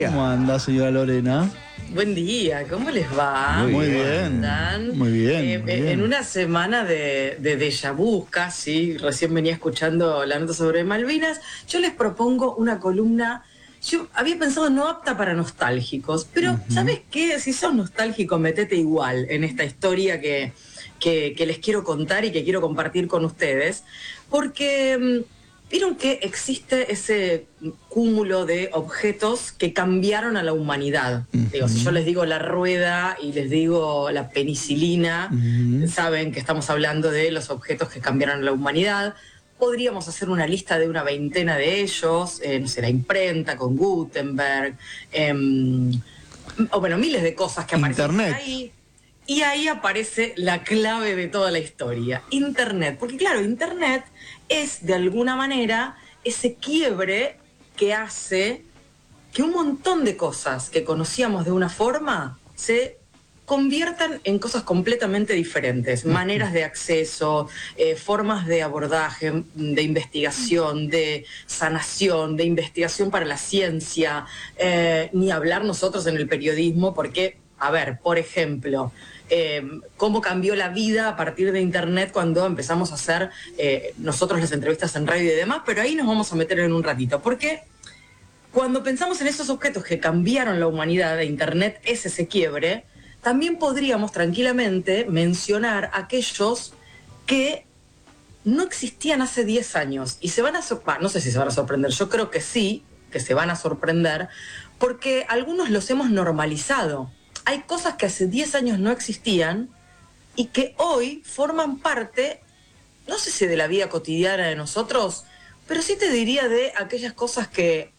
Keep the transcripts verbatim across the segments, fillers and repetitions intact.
¿Cómo anda, señora Lorena? Buen día, ¿cómo les va? Muy bien, muy bien, Eh, muy eh, bien. En una semana de, de déjà vu casi, recién venía escuchando la nota sobre Malvinas, yo les propongo una columna, yo había pensado no apta para nostálgicos, pero Ujú. ¿sabes qué? Si sos nostálgico, metete igual en esta historia que, que, que les quiero contar y que quiero compartir con ustedes, porque... ¿Vieron que existe ese cúmulo de objetos que cambiaron a la humanidad? Uh-huh. Digo, si yo les digo la rueda y les digo la penicilina, uh-huh. saben que estamos hablando de los objetos que cambiaron a la humanidad. Podríamos hacer una lista de una veintena de ellos, eh, no sé, la imprenta con Gutenberg, eh, o bueno, miles de cosas que aparecen Internet. ahí. Y ahí aparece la clave de toda la historia, Internet. Porque claro, Internet es de alguna manera ese quiebre que hace que un montón de cosas que conocíamos de una forma se conviertan en cosas completamente diferentes, maneras de acceso, eh, formas de abordaje, de investigación, de sanación, de investigación para la ciencia, eh, ni hablar nosotros en el periodismo, porque, a ver, por ejemplo, eh, cómo cambió la vida a partir de Internet cuando empezamos a hacer eh, nosotros las entrevistas en radio y demás, pero ahí nos vamos a meter en un ratito, porque cuando pensamos en esos objetos que cambiaron la humanidad, de Internet es ese quiebre, también podríamos tranquilamente mencionar aquellos que no existían hace diez años y se van a sorprender, no sé si se van a sorprender, yo creo que sí, que se van a sorprender, porque algunos los hemos normalizado. Hay cosas que hace diez años no existían y que hoy forman parte, no sé si de la vida cotidiana de nosotros, pero sí te diría de aquellas cosas que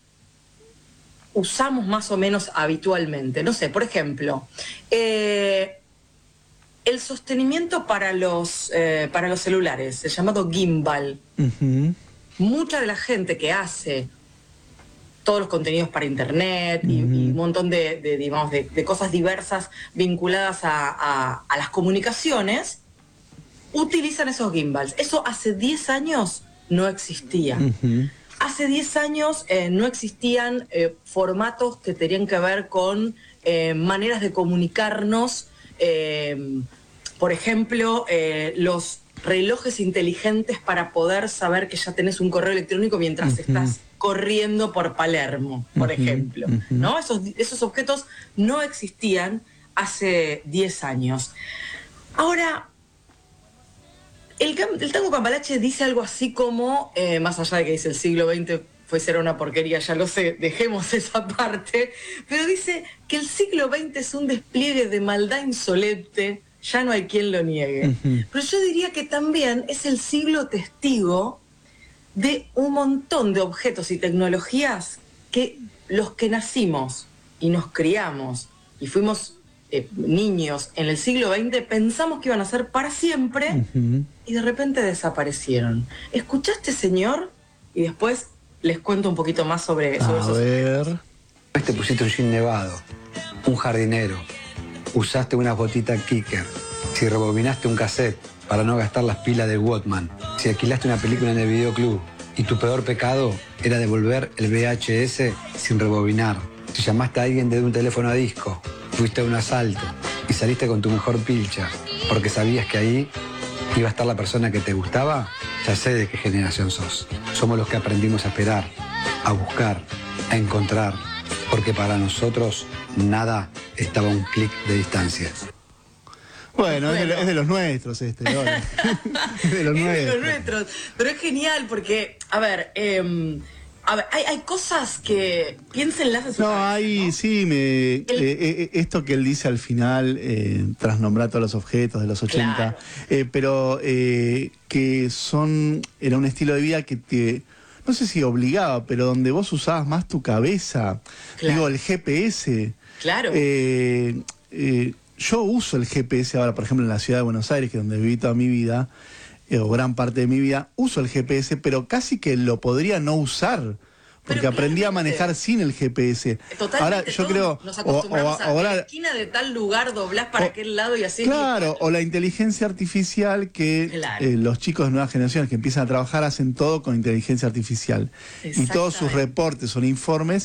usamos más o menos habitualmente. No sé, por ejemplo, eh, el sostenimiento para los, eh, para los celulares, el llamado gimbal. Uh-huh. Mucha de la gente que hace todos los contenidos para internet uh-huh. y, y un montón de, de, digamos, de, de cosas diversas vinculadas a, a, a las comunicaciones, utilizan esos gimbals. Eso hace diez años no existía. Uh-huh. Hace diez años eh, no existían eh, formatos que tenían que ver con eh, maneras de comunicarnos. Eh, por ejemplo, eh, los relojes inteligentes para poder saber que ya tenés un correo electrónico mientras uh-huh. estás corriendo por Palermo, por uh-huh. ejemplo. Uh-huh. ¿No? Esos, esos objetos no existían hace diez años. Ahora, El, el Tango Cambalache dice algo así como, eh, más allá de que dice el siglo veinte fue ser una porquería, ya lo sé, dejemos esa parte, pero dice que el siglo veinte es un despliegue de maldad insolente, ya no hay quien lo niegue. Uh-huh. Pero yo diría que también es el siglo testigo de un montón de objetos y tecnologías que los que nacimos y nos criamos y fuimos Eh, niños en el siglo veinte pensamos que iban a ser para siempre uh-huh. y de repente desaparecieron. ¿Escuchaste, señor? Y después les cuento un poquito más sobre, sobre a esos ver. Te pusiste un jean nevado, un jardinero, usaste una botita Kicker, si rebobinaste un cassette para no gastar las pilas del Walkman, si alquilaste una película en el videoclub y tu peor pecado era devolver el V H S sin rebobinar, si llamaste a alguien desde un teléfono a disco, fuiste a un asalto y saliste con tu mejor pilcha porque sabías que ahí iba a estar la persona que te gustaba, ya sé de qué generación sos. Somos los que aprendimos a esperar, a buscar, a encontrar, porque para nosotros nada estaba a un clic de distancia. Bueno, bueno. Es, de, es de los nuestros este, ¿no? Es de los es nuestros. de los nuestros, pero es genial porque, a ver, eh, A ver, hay, hay cosas que piénsenlas en su No, cabeza, hay, ¿no? sí, me, El... eh, eh, esto que él dice al final, eh, tras nombrar todos los objetos de los ochenta, Claro. eh, pero eh, que son, era un estilo de vida que te, no sé si obligaba, pero donde vos usabas más tu cabeza, claro. Digo, el G P S. Claro. Eh, eh, yo uso el G P S ahora, por ejemplo, en la ciudad de Buenos Aires, que es donde viví toda mi vida, o gran parte de mi vida, uso el G P S, pero casi que lo podría no usar, porque pero aprendí a manejar sin el G P S. Totalmente, ahora yo creo, nos acostumbramos o, o, a ahora, la esquina de tal lugar doblás para o, aquel lado y así. Claro, o la inteligencia artificial que claro. eh, los chicos de nuevas generaciones que empiezan a trabajar hacen todo con inteligencia artificial. Y todos sus reportes o informes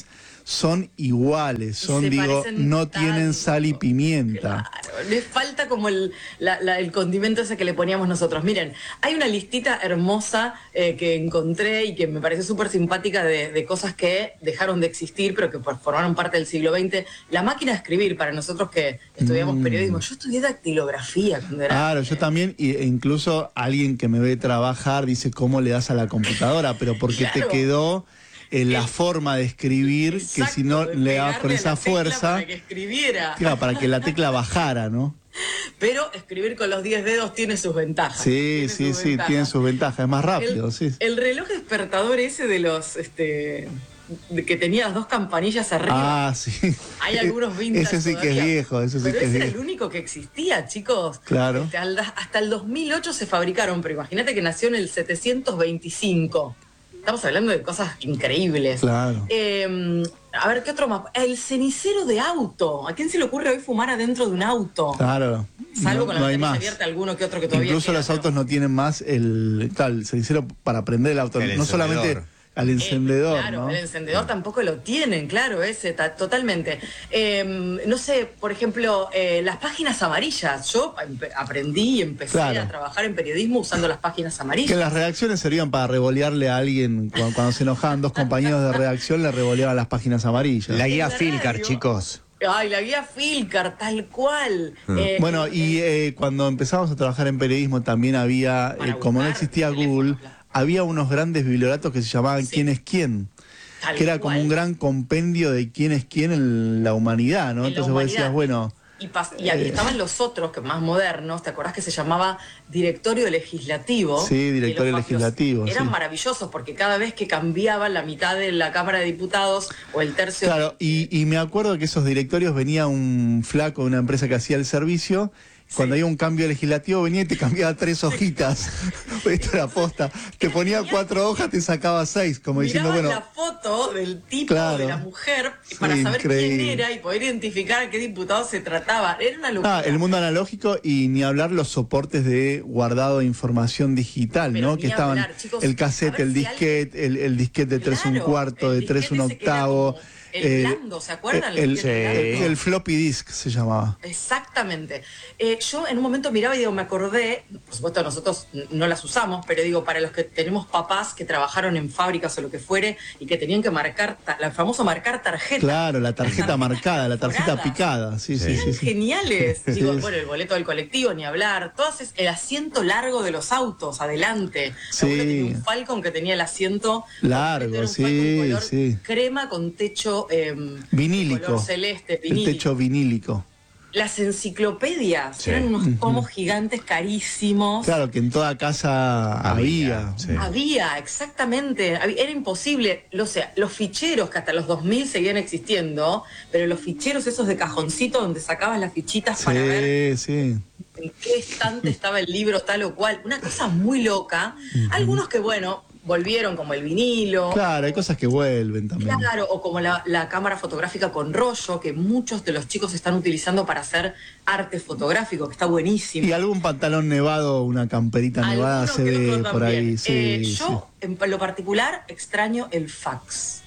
son iguales, son, se digo, parecen no tienen tanto. sal y pimienta. Claro, les falta como el, la- la- el condimento ese que le poníamos nosotros. Miren, hay una listita hermosa eh, que encontré y que me pareció súper simpática de, de cosas que dejaron de existir, pero que por- formaron parte del siglo veinte. La máquina de escribir, para nosotros que estudiamos Mm. periodismo. Yo estudié dactilografía cuando era... Claro, yo también, y- e incluso alguien que me ve trabajar dice cómo le das a la computadora, pero porque Claro. te quedó en la El- forma de escribir, Exacto, que si no de le das pegarle con a esa la tecla fuerza, para que escribiera. claro, para que la tecla bajara, ¿no? Pero escribir con los diez dedos tiene sus ventajas. Sí, tiene sí, sus sí, ventajas. tiene sus ventajas, es más rápido, el, sí. el reloj despertador ese de los, este, de que tenía las dos campanillas arriba. Ah, sí. Hay algunos vintage Ese sí que todavía. es viejo, ese sí Pero que es ese era el viejo. único que existía, chicos. Claro. Este, al- hasta el dos mil ocho se fabricaron, pero imagínate que nació en el setecientos veinticinco. Estamos hablando de cosas increíbles. Claro. Eh, a ver, ¿qué otro más? El cenicero de auto. ¿A quién se le ocurre hoy fumar adentro de un auto? Claro. Salvo no, con la no hay ventanilla más. abierta, alguno que otro que todavía Incluso queda, los pero- autos no tienen más el tal cenicero para prender el auto, El no solamente encendedor. al encendedor, Eh, claro, ¿no? el encendedor tampoco lo tienen, claro, ese ta- totalmente. Eh, no sé, por ejemplo, eh, las páginas amarillas. Yo empe- aprendí y empecé Claro. a trabajar en periodismo usando las páginas Que amarillas. las redacciones servían para revolearle a alguien cuando, cuando se enojaban dos compañeros de redacción, le revoleaban las páginas amarillas. La guía En la Filcar, radio. chicos. Ay, la guía Filcar, tal cual. Eh, Bueno, eh, y eh, cuando empezamos a trabajar en periodismo también había, Para eh, como no buscar existía teléfonos, Google, claro. había unos grandes biblioratos que se llamaban Sí. ¿Quién es quién? tal Que era como cual. un gran compendio de quién es quién en la humanidad, ¿no? En la Entonces vos decías, humanidad. bueno, Y, pas- y ahí estaban los otros, que más modernos, ¿te acordás que se llamaba Directorio Legislativo? Sí, Directorio Que los- Legislativo, los- Eran sí. maravillosos porque cada vez que cambiaba la mitad de la Cámara de Diputados o el tercio... claro, y, y me acuerdo que esos directorios venía un flaco de una empresa que hacía el servicio. Cuando Sí. había un cambio legislativo venía y te cambiaba tres hojitas. Esto era posta. Te ponía cuatro hojas, te sacaba seis, como diciendo, Mirabas bueno, la foto del tipo, Claro. de la mujer, para Sí, saber increíble. quién era y poder identificar a qué diputado se trataba. Era una locura. ah, el mundo analógico y ni hablar los soportes de guardado de información digital, Pero ¿no? ni Que estaban hablar, chicos, el a cassette, ver el si disquete, el, el disquete de tres un Claro, cuarto, el de tres un disquete ese que era octavo. como el blando, ¿se acuerdan? El, El el, disquete blando. el floppy disk se llamaba. Exactamente. Eh, yo en un momento miraba y digo, me acordé, por supuesto nosotros n- no las usamos, pero digo, para los que tenemos papás que trabajaron en fábricas o lo que fuere y que tenían que marcar, ta- la famoso marcar tarjeta. Claro, la tarjeta marcada, la tarjeta perforadas. picada, sí, sí, Eran sí. sí. geniales. Sí, Digo, sí. bueno, el boleto del colectivo, ni hablar. Todas es el asiento largo de los autos, adelante. Sí. Alguno tenía un Falcon que tenía el asiento Largo, completo, era un sí, Falcon color sí. crema con techo eh, Vinílico. color celeste, El vinílico. techo vinílico. Las enciclopedias Sí. eran unos tomos gigantes carísimos. Claro, que en toda casa había. sí. Había, exactamente. Había- Era imposible. Lo sea, los ficheros que hasta los dos mil seguían existiendo, pero los ficheros esos de cajoncito donde sacabas las fichitas para ver Sí, sí. en qué estante estaba el libro tal o cual. Una cosa muy loca. Algunos que, bueno, volvieron como el vinilo. Claro, hay cosas que vuelven también. Claro, o como la, la cámara fotográfica con rollo, que muchos de los chicos están utilizando para hacer arte fotográfico, que está buenísimo. Y algún pantalón nevado, una camperita nevada Algunos se que ve otros por también. ahí. Sí, Eh, sí. yo, en lo particular, extraño el fax.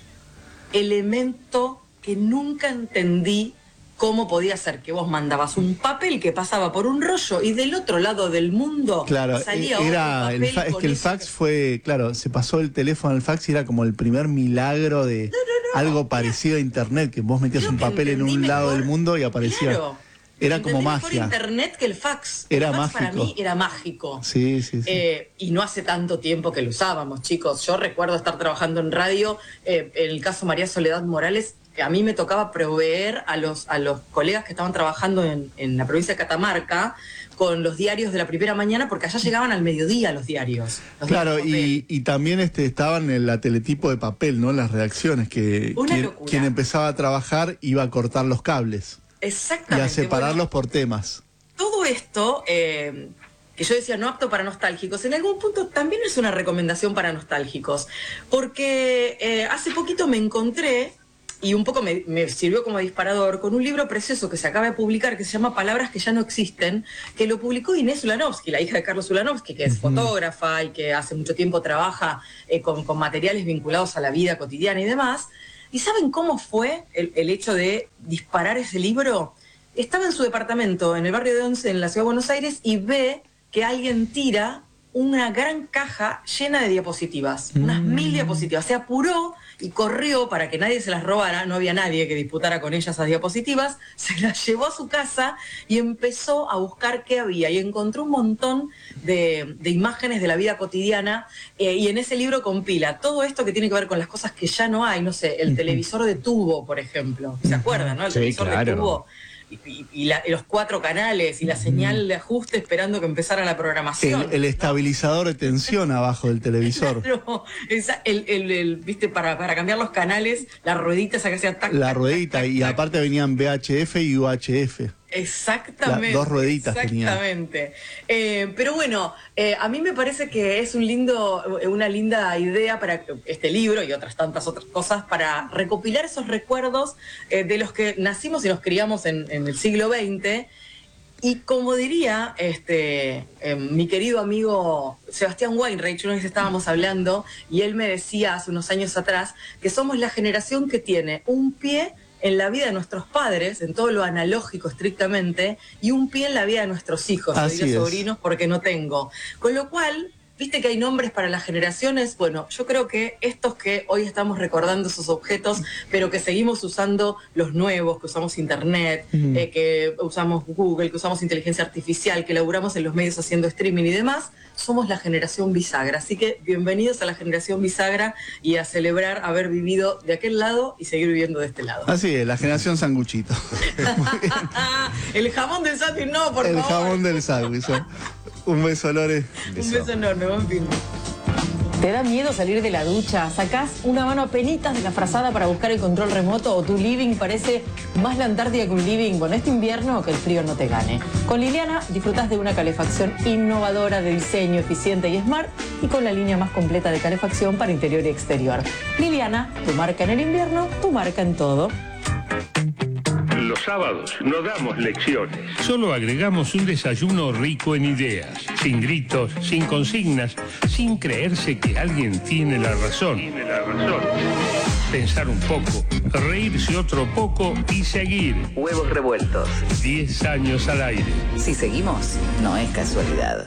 Elemento que nunca entendí cómo podía ser que vos mandabas un papel que pasaba por un rollo y del otro lado del mundo Claro, salía eh, era otro el papel fa- es con que el eso fax que- fue, claro, se pasó el teléfono al fax y era como el primer milagro de algo parecido a internet, que vos metías Creo un que papel en un entendí lado mejor. del mundo y aparecía. Claro. Era como Entendí mejor magia. internet que el fax. Era el fax para mágico. mí era mágico. Sí, sí, sí. Eh, y no hace tanto tiempo que lo usábamos, chicos. Yo recuerdo estar trabajando en radio, eh, en el caso María Soledad Morales, que a mí me tocaba proveer a los, a los colegas que estaban trabajando en, en la provincia de Catamarca con los diarios de la primera mañana, porque allá llegaban al mediodía los diarios. Los Claro, diarios de y, papel. y también este, estaban en la teletipo de papel, ¿no? Las redacciones, que Una quien, locura. quien empezaba a trabajar iba a cortar los cables y Exactamente. a separarlos Bueno, por temas. todo esto, eh, que yo decía no apto para nostálgicos, en algún punto también es una recomendación para nostálgicos, porque eh, hace poquito me encontré, y un poco me, me sirvió como disparador, con un libro precioso que se acaba de publicar que se llama Palabras que ya no existen, que lo publicó Inés Ulanovsky, la hija de Carlos Ulanovsky, que es fotógrafa y que hace mucho tiempo trabaja eh, con, con materiales vinculados a la vida cotidiana y demás. ¿Y saben cómo fue el, el hecho de disparar ese libro? Estaba en su departamento, en el barrio de Once, en la ciudad de Buenos Aires, y ve que alguien tira una gran caja llena de diapositivas, mm. unas mil diapositivas. Se apuró y corrió para que nadie se las robara, no había nadie que disputara con ella esas diapositivas, se las llevó a su casa y empezó a buscar qué había, y encontró un montón de, de imágenes de la vida cotidiana, eh, y en ese libro compila todo esto que tiene que ver con las cosas que ya no hay, no sé, el uh-huh. televisor de tubo, por ejemplo, ¿se acuerdan, no? El sí, televisor claro. de tubo. Y, y, la, y los cuatro canales y la señal de ajuste esperando que empezara la programación. El, el estabilizador de tensión abajo del televisor. Claro, esa, el, el, el, viste, para, para cambiar los canales, la ruedita esa que hacía tac, La tac, ruedita, tac, tac, y tac. aparte venían V H F y U H F. Exactamente. La, dos rueditas exactamente. Eh, pero bueno, eh, a mí me parece que es un lindo, una linda idea para este libro y otras tantas otras cosas para recopilar esos recuerdos eh, de los que nacimos y nos criamos en, en el siglo veinte. Y como diría este, eh, mi querido amigo Sebastián Weinreich, una vez estábamos hablando y él me decía hace unos años atrás que somos la generación que tiene un pie en la vida de nuestros padres, en todo lo analógico estrictamente, y un pie en la vida de nuestros hijos, yo diría sobrinos porque no tengo. Con lo cual, viste que hay nombres para las generaciones. Bueno, yo creo que estos que hoy estamos recordando esos objetos, pero que seguimos usando los nuevos, que usamos internet, mm. eh, que usamos Google, que usamos inteligencia artificial, que laburamos en los medios haciendo streaming y demás, somos la generación bisagra. Así que bienvenidos a la generación bisagra y a celebrar haber vivido de aquel lado y seguir viviendo de este lado. Así es, la generación sanguchito. El jamón del sándwich, no, por El favor. El jamón del sándwich. Un beso, Lore. Un beso, un beso enorme, buen fin. ¿Te da miedo salir de la ducha? ¿Sacás una mano apenitas de la frazada para buscar el control remoto o tu living parece más la Antártida que un living? Bueno, este invierno que el frío no te gane. Con Liliana disfrutás de una calefacción innovadora de diseño, eficiente y smart, y con la línea más completa de calefacción para interior y exterior. Liliana, tu marca en el invierno, tu marca en todo. Los sábados no damos lecciones. Solo agregamos un desayuno rico en ideas, sin gritos, sin consignas, sin creerse que alguien tiene la razón. Tiene la razón. Pensar un poco, reírse otro poco y seguir. Huevos revueltos. Diez años al aire. Si seguimos, no es casualidad.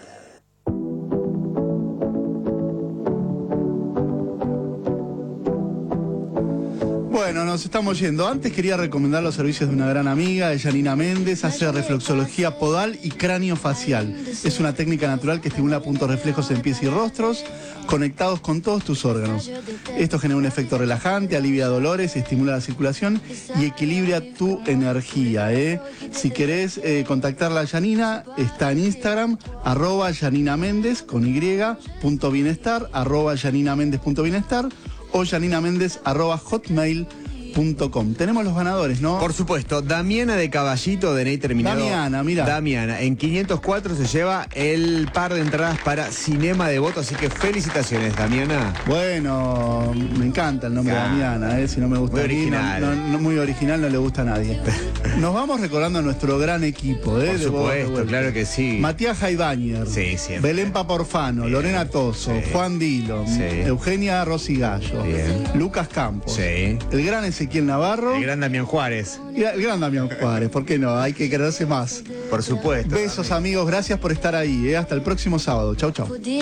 Bueno, nos estamos yendo. Antes quería recomendar los servicios de una gran amiga, de Janina Méndez. Hace reflexología podal y cráneo facial. Es una técnica natural que estimula puntos reflejos en pies y rostros, conectados con todos tus órganos. Esto genera un efecto relajante, alivia dolores, estimula la circulación y equilibra tu energía, ¿eh? Si querés eh, contactarla a Janina, está en Instagram, arroba Janina Méndez, con Y, punto bienestar, arroba Janina Méndez punto bienestar, o janinaméndez arroba hotmail punto com. Tenemos los ganadores, ¿no? Por supuesto, Damiana de Caballito, D N I terminado. Damiana, mira. Damiana, en quinientos cuatro se lleva el par de entradas para Cinema de Voto, así que felicitaciones, Damiana. Bueno, me encanta el nombre claro. de Damiana, ¿eh? Si no me gusta muy a mí, original. No, no, no, muy original, no le gusta a nadie. Nos vamos recordando a nuestro gran equipo, ¿eh? Por de supuesto, claro que sí. Matías Jaibañer, sí, siempre. Belén Paporfano, Bien. Lorena Toso, Sí. Juan Dilo, Sí. Eugenia Rosigallo, Bien. Lucas Campos, Sí. el gran Ezequiel Navarro, El gran Damián Juárez. y el gran Damián Juárez, ¿por qué no? Hay que quererse más. Por supuesto. Besos, Dami. amigos, gracias por estar ahí, ¿eh? Hasta el próximo sábado. Chau, chau.